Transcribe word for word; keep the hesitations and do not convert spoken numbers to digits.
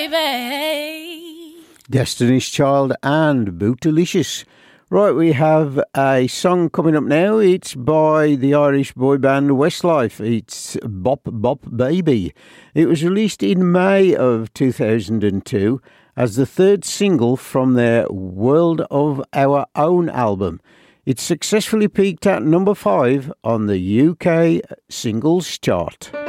Destiny's Child and Bootylicious. Right, we have a song coming up now. It's by the Irish boy band Westlife. It's Bop Bop Baby. It was released in May of two thousand two as the third single from their World of Our Own album. It successfully peaked at number five on the U K singles chart.